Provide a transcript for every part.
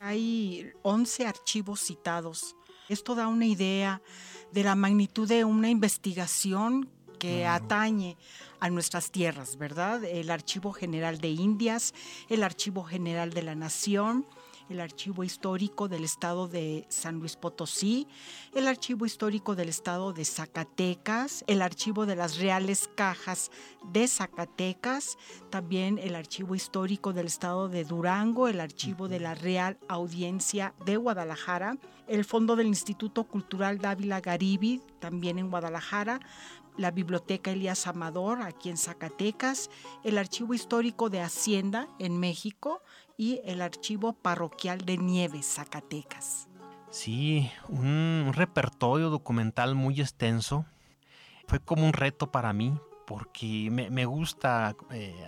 Hay 11 archivos citados. Esto da una idea de la magnitud de una investigación que atañe a nuestras tierras, ¿verdad? El Archivo General de Indias, el Archivo General de la Nación, el Archivo Histórico del Estado de San Luis Potosí, el Archivo Histórico del Estado de Zacatecas, el Archivo de las Reales Cajas de Zacatecas, también el Archivo Histórico del Estado de Durango, el Archivo de la Real Audiencia de Guadalajara, el Fondo del Instituto Cultural Dávila Garibi, también en Guadalajara, la Biblioteca Elías Amador, aquí en Zacatecas, el Archivo Histórico de Hacienda, en México, y el Archivo Parroquial de Nieves, Zacatecas. Sí, un repertorio documental muy extenso. Fue como un reto para mí, porque me gusta.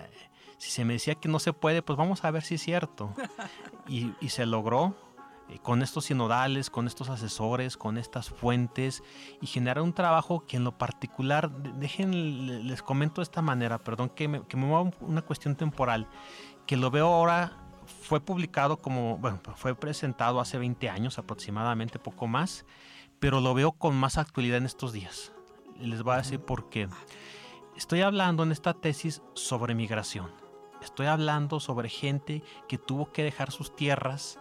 Si se me decía que no se puede, pues vamos a ver si es cierto. Y se logró. Con estos sinodales, con estos asesores, con estas fuentes, y generar un trabajo que en lo particular, les comento de esta manera, perdón que me mueva una cuestión temporal, que lo veo ahora, fue publicado fue presentado hace 20 años aproximadamente, poco más, pero lo veo con más actualidad en estos días. Les voy a decir por qué. Estoy hablando en esta tesis sobre migración. Estoy hablando sobre gente que tuvo que dejar sus tierras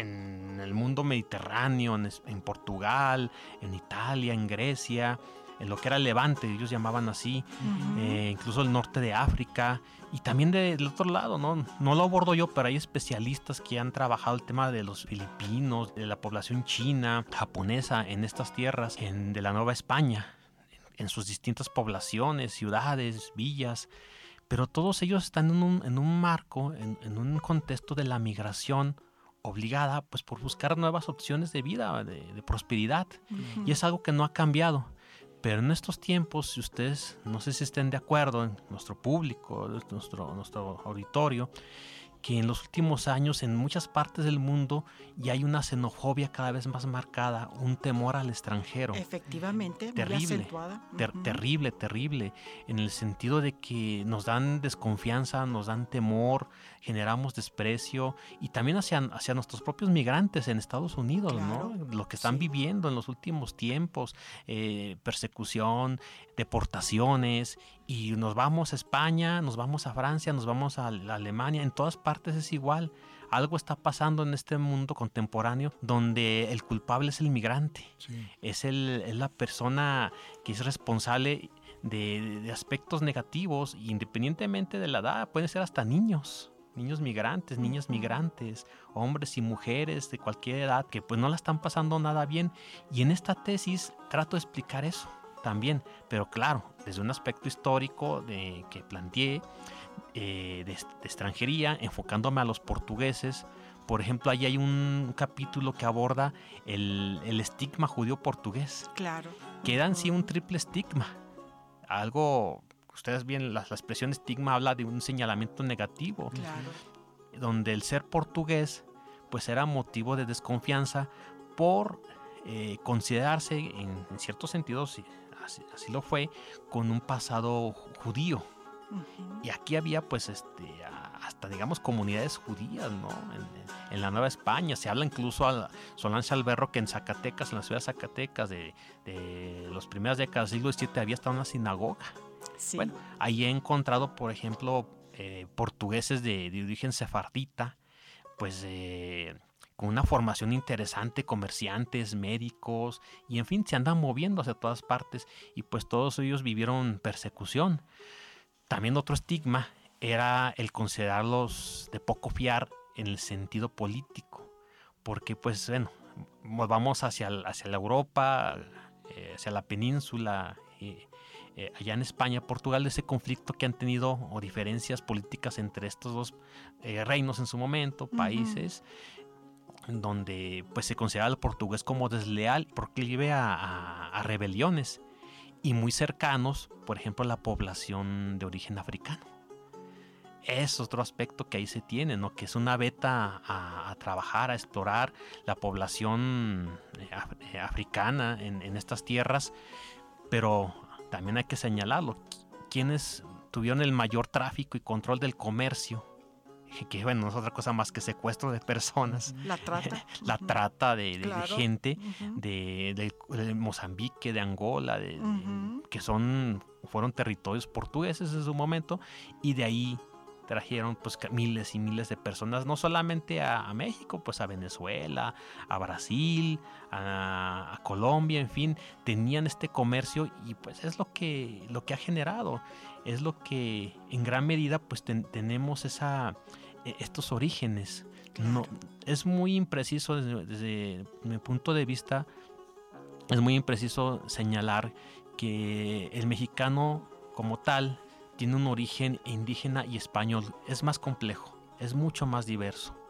en el mundo mediterráneo, en Portugal, en Italia, en Grecia, en lo que era Levante, ellos llamaban así, incluso el norte de África, y también del otro lado, no lo abordo yo, pero hay especialistas que han trabajado el tema de los filipinos, de la población china, japonesa en estas tierras, de la Nueva España, en sus distintas poblaciones, ciudades, villas. Pero todos ellos están en un marco, en un contexto de la migración obligada, pues por buscar nuevas opciones de vida, de prosperidad. Y es algo que no ha cambiado. Pero en estos tiempos, si ustedes, no sé si estén de acuerdo, en nuestro público, nuestro auditorio, que en los últimos años en muchas partes del mundo ya hay una xenofobia cada vez más marcada, un temor al extranjero. Efectivamente, terrible, muy acentuada. Terrible, en el sentido de que nos dan desconfianza, nos dan temor, generamos desprecio, y también hacia nuestros propios migrantes en Estados Unidos, claro, ¿no? Lo que están viviendo en los últimos tiempos, persecución, deportaciones, y nos vamos a España, nos vamos a Francia, nos vamos a Alemania, en todas partes es igual. Algo está pasando en este mundo contemporáneo donde el culpable es el migrante. Sí. Es la persona que es responsable de aspectos negativos, independientemente de la edad. Pueden ser hasta niños migrantes, niñas migrantes, hombres y mujeres de cualquier edad que pues no la están pasando nada bien. Y en esta tesis trato de explicar eso también, pero claro, desde un aspecto histórico que planteé, de extranjería, enfocándome a los portugueses. Por ejemplo, ahí hay un capítulo que aborda el estigma judío-portugués. Claro. Que era en sí un triple estigma. Algo, ustedes bien, la expresión estigma habla de un señalamiento negativo. Claro. Donde el ser portugués, pues era motivo de desconfianza por considerarse, en cierto sentido, así lo fue, con un pasado judío. Y aquí había pues hasta digamos comunidades judías, ¿no? En la Nueva España se habla incluso a Solange Alberro que en Zacatecas, en la ciudad de Zacatecas de las primeras décadas del siglo XVII había hasta una sinagoga. Sí. Bueno, ahí he encontrado, por ejemplo, portugueses de origen sefardita, pues con una formación interesante, comerciantes, médicos, y en fin, se andan moviendo hacia todas partes, y pues todos ellos vivieron persecución. También otro estigma era el considerarlos de poco fiar en el sentido político, porque pues bueno, vamos hacia la Europa, hacia la península, allá en España, Portugal, ese conflicto que han tenido o diferencias políticas entre estos dos reinos en su momento, países, donde pues se considera al portugués como desleal porque lleve a rebeliones. Y muy cercanos, por ejemplo, a la población de origen africano. Es otro aspecto que ahí se tiene, ¿no? Que es una beta a trabajar, a explorar la población africana en estas tierras. Pero también hay que señalarlo. ¿Quiénes tuvieron el mayor tráfico y control del comercio que bueno, no es otra cosa más que secuestro de personas. La trata. La trata de Claro. gente de Mozambique, de Angola, que fueron territorios portugueses en su momento, y de ahí trajeron pues miles y miles de personas, no solamente a México, pues a Venezuela, a Brasil, a Colombia, en fin, tenían este comercio, y pues es lo que ha generado, es lo que en gran medida pues tenemos estos orígenes. Claro. No, es muy impreciso desde mi punto de vista, es muy impreciso señalar que el mexicano como tal tiene un origen indígena y español. Es más complejo, es mucho más diverso.